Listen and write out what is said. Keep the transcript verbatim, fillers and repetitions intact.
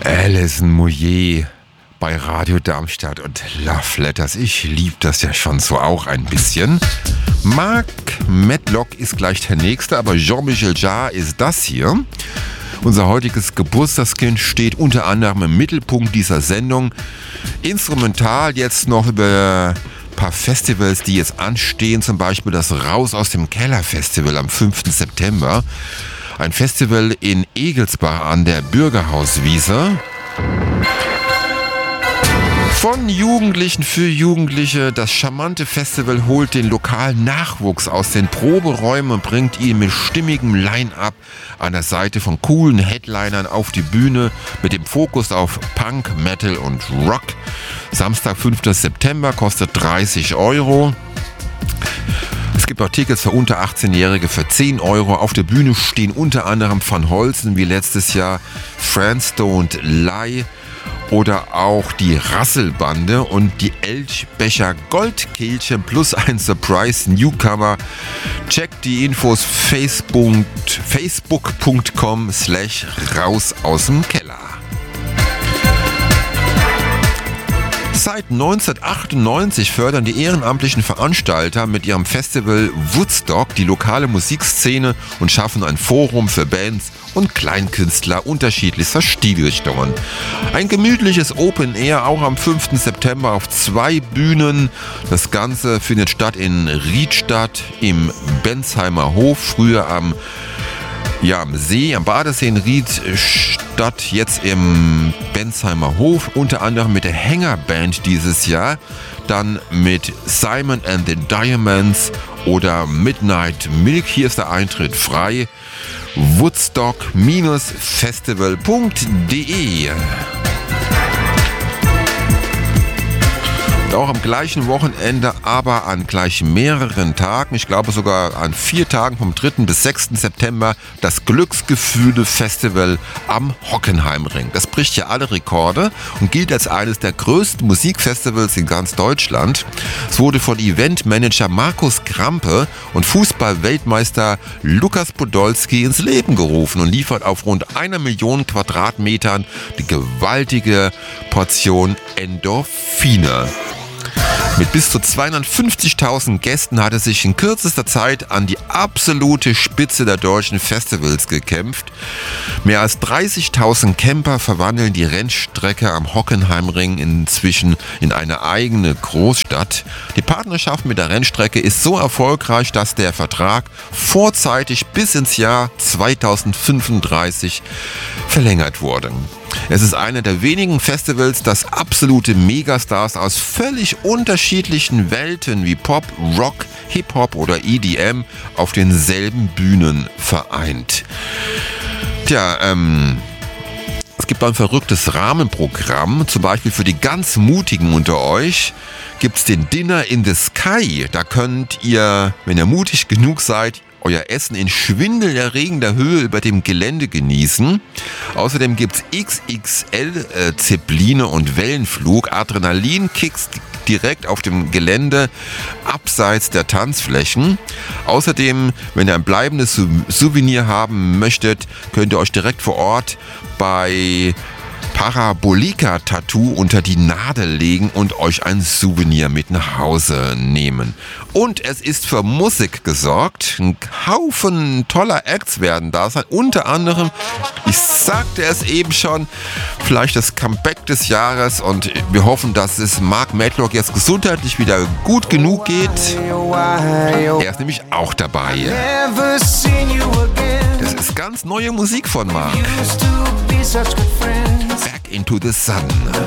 Alison Moyet bei Radio Darmstadt und Love Letters. Ich liebe das ja schon so auch ein bisschen. Mark Medlock ist gleich der Nächste, aber Jean-Michel Jarre ist das hier. Unser heutiges Geburtstagskind steht unter anderem im Mittelpunkt dieser Sendung. Instrumental jetzt noch über ein paar Festivals, die jetzt anstehen. Zum Beispiel das Raus aus dem Keller Festival am fünften September. Ein Festival in Egelsbach an der Bürgerhauswiese. Von Jugendlichen für Jugendliche. Das charmante Festival holt den lokalen Nachwuchs aus den Proberäumen und bringt ihn mit stimmigem Line-Up an der Seite von coolen Headlinern auf die Bühne mit dem Fokus auf Punk, Metal und Rock. Samstag, fünften September, kostet dreißig Euro. Es gibt auch Tickets für unter achtzehnjährige für zehn Euro. Auf der Bühne stehen unter anderem Van Holzen wie letztes Jahr, Friends Don't Lie oder auch die Rasselbande und die Elchbecher Goldkehlchen plus ein Surprise Newcomer. Checkt die Infos facebook, facebook.com slash raus aus dem Keller. Seit neunzehnhundertachtundneunzig fördern die ehrenamtlichen Veranstalter mit ihrem Festival Woodstock die lokale Musikszene und schaffen ein Forum für Bands und Kleinkünstler unterschiedlichster Stilrichtungen. Ein gemütliches Open Air auch am fünften September auf zwei Bühnen. Das Ganze findet statt in Riedstadt im Bensheimer Hof, früher am Ja, am See, am Badesee in Riedstadt, jetzt im Bensheimer Hof, unter anderem mit der Hängerband dieses Jahr, dann mit Simon and the Diamonds oder Midnight Milk. Hier ist der Eintritt frei. Woodstock Festival punkt de. Und auch am gleichen Wochenende, aber an gleich mehreren Tagen, ich glaube sogar an vier Tagen vom dritten bis sechsten September, das Glücksgefühle-Festival am Hockenheimring. Das bricht ja alle Rekorde und gilt als eines der größten Musikfestivals in ganz Deutschland. Es wurde von Eventmanager Markus Krampe und Fußball-Weltmeister Lukas Podolski ins Leben gerufen und liefert auf rund einer Million Quadratmetern die gewaltige Portion Endorphine. Mit bis zu zweihundertfünfzigtausend Gästen hat es sich in kürzester Zeit an die absolute Spitze der deutschen Festivals gekämpft. Mehr als dreißigtausend Camper verwandeln die Rennstrecke am Hockenheimring inzwischen in eine eigene Großstadt. Die Partnerschaft mit der Rennstrecke ist so erfolgreich, dass der Vertrag vorzeitig bis ins Jahr zweitausendfünfunddreißig verlängert wurde. Es ist einer der wenigen Festivals, das absolute Megastars aus völlig unterschiedlichen Welten wie Pop, Rock, Hip-Hop oder E D M auf denselben Bühnen vereint. Tja, ähm... Es gibt ein verrücktes Rahmenprogramm, zum Beispiel für die ganz Mutigen unter euch gibt es den Dinner in the Sky. Da könnt ihr, wenn ihr mutig genug seid, euer Essen in schwindelerregender Höhe über dem Gelände genießen. Außerdem gibt es X X L-Zeppeline und Wellenflug, Adrenalinkicks direkt auf dem Gelände, abseits der Tanzflächen. Außerdem, wenn ihr ein bleibendes Souvenir haben möchtet, könnt ihr euch direkt vor Ort bei Parabolika Tattoo unter die Nadel legen und euch ein Souvenir mit nach Hause nehmen. Und es ist für Musik gesorgt. Ein Haufen toller Acts werden da sein. Unter anderem, ich sagte es eben schon, vielleicht das Comeback des Jahres. Und wir hoffen, dass es Mark Medlock jetzt gesundheitlich wieder gut genug geht. Er ist nämlich auch dabei. Das ist ganz neue Musik von Mark. Back into the Sun.